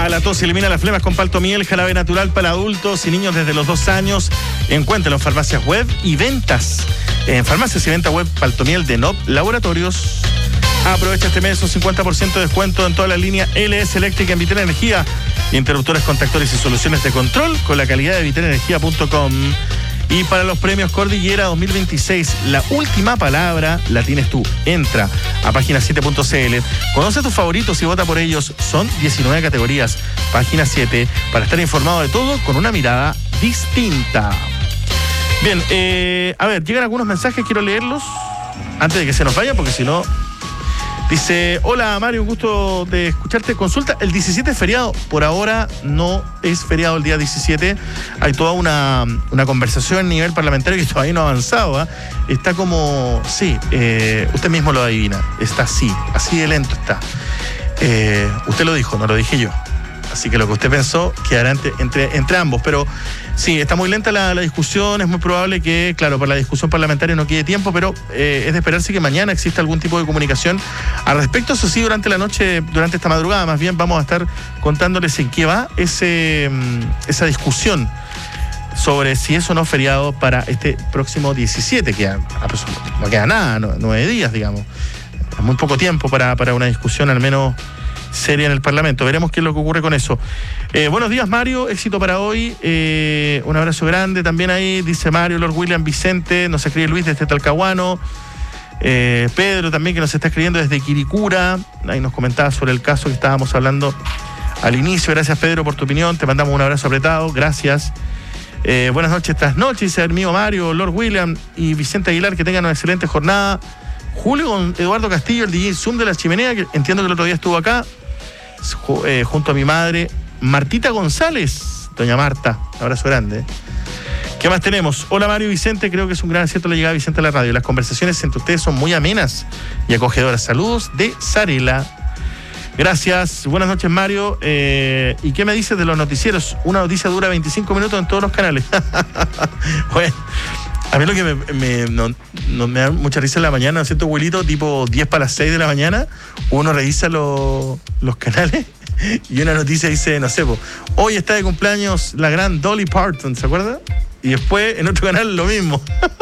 A la tos elimina las flemas con Paltomiel, jarabe natural para adultos y niños desde los 2 años. Encuéntralo en farmacias web y ventas. En farmacias y ventas web Paltomiel de NOP Laboratorios. Aprovecha este mes un 50% de descuento en toda la línea LS Eléctrica en Vitel Energía. Interruptores, contactores y soluciones de control con la calidad de vitelenergia.com. Y para los premios Cordillera 2026, la última palabra la tienes tú. Entra a página7.cl, conoce a tus favoritos y vota por ellos. Son 19 categorías. Página 7, para estar informado de todo con una mirada distinta. Bien, a ver, llegan algunos mensajes, quiero leerlos antes de que se nos vaya, porque si no... Dice, hola Mario, un gusto de escucharte. Consulta, el 17 es feriado. Por ahora no es feriado el día 17. Hay toda una conversación a nivel parlamentario que todavía no ha avanzado, ¿eh? Está como, sí, usted mismo lo adivina. Está así de lento está. Usted lo dijo, no lo dije yo. Así que lo que usted pensó quedará entre ambos. Pero sí, está muy lenta la discusión. Es muy probable que, claro, para la discusión parlamentaria no quede tiempo, pero es de esperarse que mañana exista algún tipo de comunicación al respecto. Eso sí, durante la noche, durante esta madrugada, más bien vamos a estar contándoles en qué va esa discusión sobre si es o no feriado para este próximo 17, que no queda nada, 9 días, digamos. Es muy poco tiempo para una discusión al menos seria en el Parlamento. Veremos qué es lo que ocurre con eso. Buenos días, Mario. Éxito para hoy. Un abrazo grande también ahí. Dice Mario, Lord William, Vicente. Nos escribe Luis desde Talcahuano. Pedro también, que nos está escribiendo desde Quiricura. Ahí nos comentaba sobre el caso que estábamos hablando al inicio. Gracias, Pedro, por tu opinión. Te mandamos un abrazo apretado. Gracias. Buenas noches, tras noches, dice el mío Mario, Lord William y Vicente Aguilar. Que tengan una excelente jornada. Julio con Eduardo Castillo, el DJ Zoom de la Chimenea, que entiendo que el otro día estuvo acá, junto a mi madre, Martita González, doña Marta, un abrazo grande. ¿Qué más tenemos? Hola Mario y Vicente, creo que es un gran acierto la llegada de Vicente a la radio. Las conversaciones entre ustedes son muy amenas y acogedoras. Saludos de Sarela. Gracias, buenas noches Mario. ¿Y qué me dices de los noticieros? Una noticia dura 25 minutos en todos los canales. Bueno, a mí lo que me da mucha risa en la mañana, ¿no es cierto, abuelito? Tipo 10 para las 6 de la mañana, uno revisa los canales y una noticia dice, no sé, hoy está de cumpleaños la gran Dolly Parton, ¿se acuerda? Y después en otro canal lo mismo.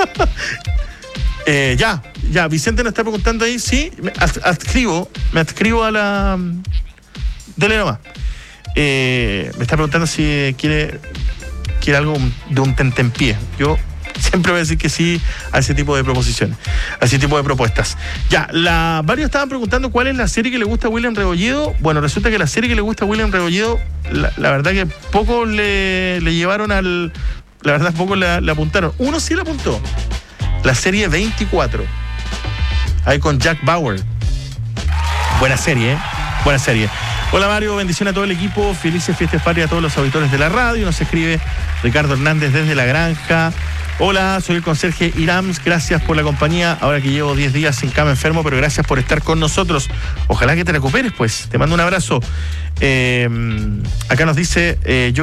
Ya, Vicente nos está preguntando ahí, sí, me adscribo a la... Dele nomás. Me está preguntando si quiere algo de un tentempié. Yo siempre voy a decir que sí a ese tipo de proposiciones, a ese tipo de propuestas. Ya, varios estaban preguntando cuál es la serie que le gusta a William Rebolledo. Bueno, resulta que la serie que le gusta a William Rebolledo, la verdad que poco le llevaron la verdad poco le apuntaron. Uno sí le apuntó. La serie 24. Ahí con Jack Bauer. Buena serie, ¿eh? Buena serie. Hola Mario, bendición a todo el equipo. Felices fiestas patrias a todos los auditores de la radio. Nos escribe Ricardo Hernández desde La Granja. Hola, soy el conserje Irams, gracias por la compañía, ahora que llevo 10 días sin cama enfermo, pero gracias por estar con nosotros. Ojalá que te recuperes, pues. Te mando un abrazo. Acá nos dice, yo